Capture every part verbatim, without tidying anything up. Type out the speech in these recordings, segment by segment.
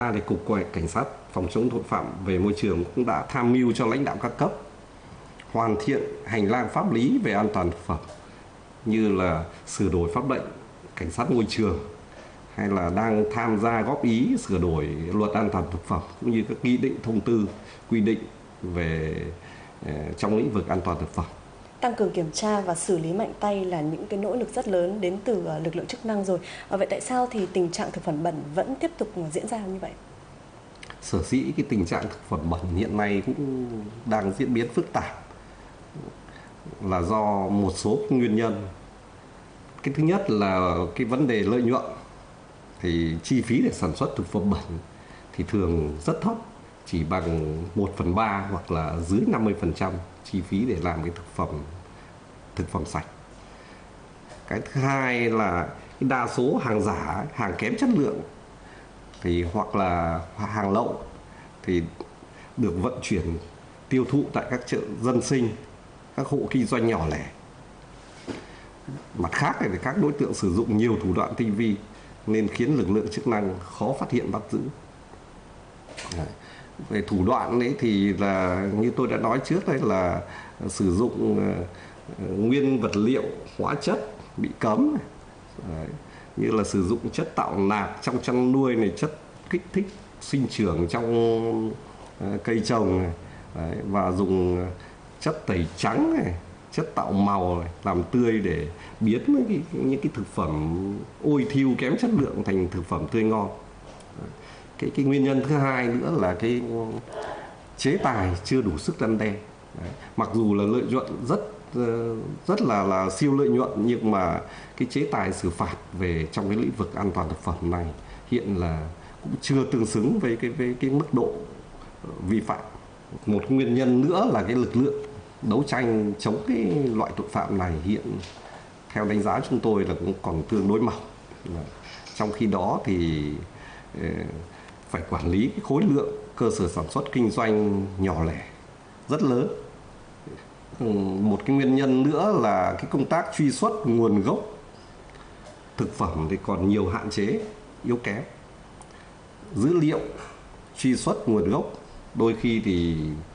Thì Cục Cảnh sát phòng chống tội phạm về môi trường cũng đã tham mưu cho lãnh đạo các cấp hoàn thiện hành lang pháp lý về an toàn thực phẩm, như là sửa đổi pháp lệnh cảnh sát môi trường, hay là đang tham gia góp ý sửa đổi luật an toàn thực phẩm, cũng như các nghị định thông tư quy định về trong lĩnh vực an toàn thực phẩm. Tăng cường kiểm tra và xử lý mạnh tay là những cái nỗ lực rất lớn đến từ lực lượng chức năng rồi. Vậy tại sao thì tình trạng thực phẩm bẩn vẫn tiếp tục diễn ra như vậy? Sở dĩ cái tình trạng thực phẩm bẩn hiện nay cũng đang diễn biến phức tạp là do một số nguyên nhân. Cái thứ nhất là cái vấn đề lợi nhuận. Thì chi phí để sản xuất thực phẩm bẩn thì thường rất thấp, chỉ bằng một phần ba hoặc là dưới năm mươi phần trăm chi phí để làm cái thực phẩm thực phẩm sạch. Cái thứ hai là cái đa số hàng giả, hàng kém chất lượng thì hoặc là hàng lậu thì được vận chuyển tiêu thụ tại các chợ dân sinh, các hộ kinh doanh nhỏ lẻ. Mặt khác thì các đối tượng sử dụng nhiều thủ đoạn tinh vi nên khiến lực lượng chức năng khó phát hiện bắt giữ. Về thủ đoạn ấy thì là như tôi đã nói trước đấy, là sử dụng nguyên vật liệu hóa chất bị cấm, đấy, như là sử dụng chất tạo nạc trong chăn nuôi này, chất kích thích sinh trưởng trong cây trồng này, đấy, và dùng chất tẩy trắng này, chất tạo màu này, làm tươi để biến những cái, những cái thực phẩm ôi thiu kém chất lượng thành thực phẩm tươi ngon. Cái, cái nguyên nhân thứ hai nữa là cái chế tài chưa đủ sức răn đe. Đấy. Mặc dù là lợi nhuận rất rất là là siêu lợi nhuận, nhưng mà cái chế tài xử phạt về trong cái lĩnh vực an toàn thực phẩm này hiện là cũng chưa tương xứng với cái với cái mức độ vi phạm. Một nguyên nhân nữa là cái lực lượng đấu tranh chống cái loại tội phạm này hiện theo đánh giá chúng tôi là cũng còn tương đối mỏng. Trong khi đó thì phải quản lý cái khối lượng cơ sở sản xuất kinh doanh nhỏ lẻ rất lớn. Một cái nguyên nhân nữa là cái công tác truy xuất nguồn gốc thực phẩm thì còn nhiều hạn chế, yếu kém. Dữ liệu truy xuất nguồn gốc đôi khi thì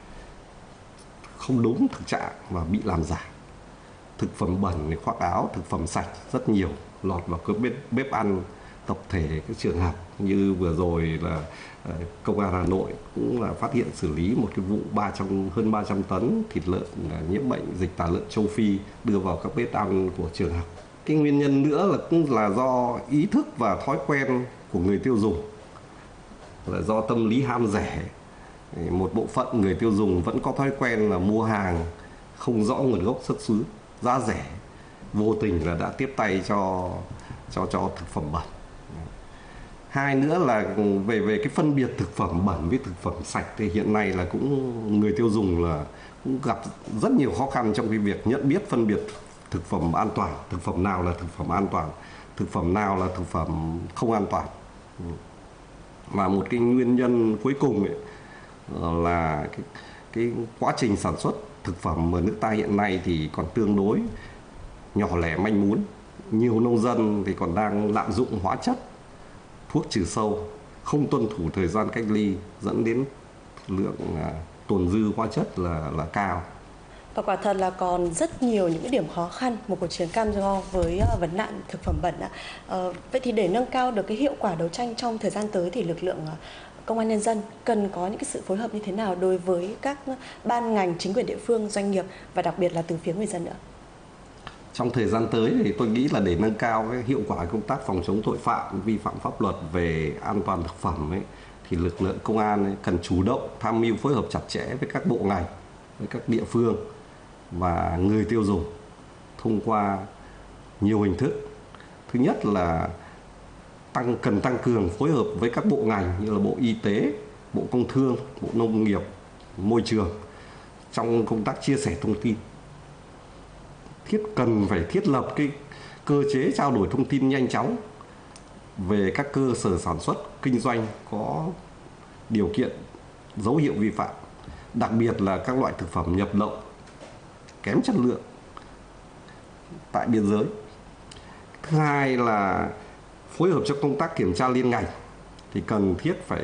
không đúng thực trạng và bị làm giả. Thực phẩm bẩn thì khoác áo thực phẩm sạch rất nhiều, lọt vào các bếp, bếp ăn tập thể các trường học. Như vừa rồi là Công an Hà Nội cũng là phát hiện xử lý một cái vụ ba trăm hơn ba trăm tấn thịt lợn nhiễm bệnh dịch tả lợn châu Phi đưa vào các bếp ăn của trường học. Cái nguyên nhân nữa là cũng là do ý thức và thói quen của người tiêu dùng, là do tâm lý ham rẻ. Một bộ phận người tiêu dùng vẫn có thói quen là mua hàng không rõ nguồn gốc xuất xứ, giá rẻ, vô tình là đã tiếp tay cho cho cho thực phẩm bẩn. Hai nữa là về về cái phân biệt thực phẩm bẩn với thực phẩm sạch thì hiện nay là cũng người tiêu dùng là cũng gặp rất nhiều khó khăn trong cái việc nhận biết phân biệt thực phẩm an toàn, thực phẩm nào là thực phẩm an toàn, thực phẩm nào là thực phẩm không an toàn. Và một cái nguyên nhân cuối cùng ấy, là cái, cái quá trình sản xuất thực phẩm ở nước ta hiện nay thì còn tương đối nhỏ lẻ manh mún. Nhiều nông dân thì còn đang lạm dụng hóa chất, thuốc trừ sâu, không tuân thủ thời gian cách ly, dẫn đến lượng tồn dư hóa chất là là cao. Và quả thật là còn rất nhiều những cái điểm khó khăn một cuộc chiến cam go với vấn nạn thực phẩm bẩn ạ. À, vậy thì để nâng cao được cái hiệu quả đấu tranh trong thời gian tới thì lực lượng Công an Nhân dân cần có những cái sự phối hợp như thế nào đối với các ban ngành, chính quyền địa phương, doanh nghiệp và đặc biệt là từ phía người dân nữa? Trong thời gian tới thì tôi nghĩ là để nâng cao cái hiệu quả công tác phòng chống tội phạm, vi phạm pháp luật về an toàn thực phẩm ấy, thì lực lượng công an ấy cần chủ động tham mưu phối hợp chặt chẽ với các bộ ngành, với các địa phương và người tiêu dùng thông qua nhiều hình thức. Thứ nhất là tăng cần tăng cường phối hợp với các bộ ngành như là Bộ Y tế, Bộ Công Thương, Bộ Nông nghiệp, Môi trường trong công tác chia sẻ thông tin. Thiết cần phải thiết lập cái cơ chế trao đổi thông tin nhanh chóng về các cơ sở sản xuất kinh doanh có điều kiện dấu hiệu vi phạm, đặc biệt là các loại thực phẩm nhập lậu kém chất lượng tại biên giới. Thứ hai là phối hợp cho công tác kiểm tra liên ngành thì cần thiết phải